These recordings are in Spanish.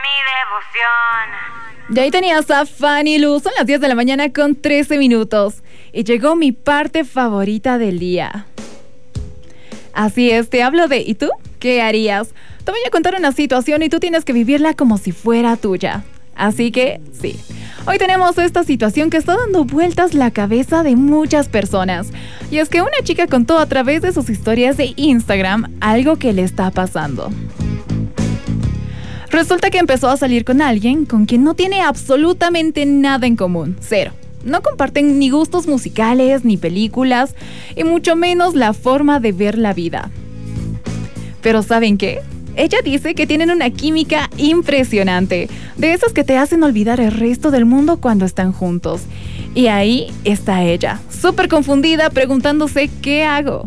mi devoción. Y ahí tenías a Fanny Lu, son las 10 de la mañana con 13 minutos. Y llegó mi parte favorita del día. Así es, te hablo de ¿y tú? ¿Qué harías? Te voy a contar una situación y tú tienes que vivirla como si fuera tuya. Así que, sí. Hoy tenemos esta situación que está dando vueltas la cabeza de muchas personas. Y es que una chica contó a través de sus historias de Instagram algo que le está pasando. Resulta que empezó a salir con alguien con quien no tiene absolutamente nada en común. Cero. No comparten ni gustos musicales, ni películas, y mucho menos la forma de ver la vida. Pero ¿saben qué? Ella dice que tienen una química impresionante, de esas que te hacen olvidar el resto del mundo cuando están juntos. Y ahí está ella, súper confundida, preguntándose ¿qué hago?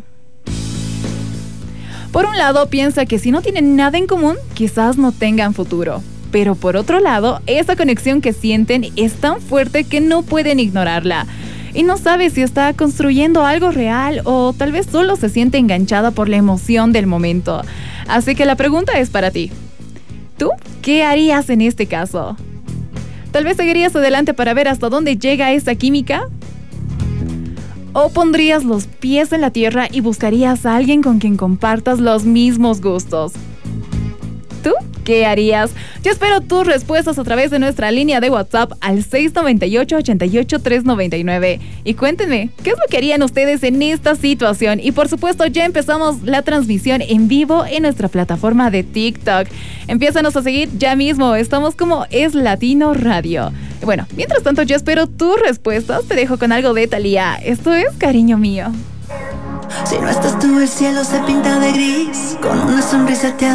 Por un lado, piensa que si no tienen nada en común, quizás no tengan futuro. Pero por otro lado, esa conexión que sienten es tan fuerte que no pueden ignorarla. Y no sabe si está construyendo algo real o tal vez solo se siente enganchada por la emoción del momento. Así que la pregunta es para ti. ¿Tú qué harías en este caso? ¿Tal vez seguirías adelante para ver hasta dónde llega esa química? ¿O pondrías los pies en la tierra y buscarías a alguien con quien compartas los mismos gustos? ¿Tú qué harías? Yo espero tus respuestas a través de nuestra línea de WhatsApp al 698-88399. Y cuéntenme, ¿qué es lo que harían ustedes en esta situación? Y por supuesto, ya empezamos la transmisión en vivo en nuestra plataforma de TikTok. Empiézanos a seguir ya mismo, estamos como Es Latino Radio. Y bueno, mientras tanto, yo espero tus respuestas. Te dejo con algo de Thalía. Esto es Cariño Mío. Si no estás tú, el cielo se pinta de gris. Con una sonrisa te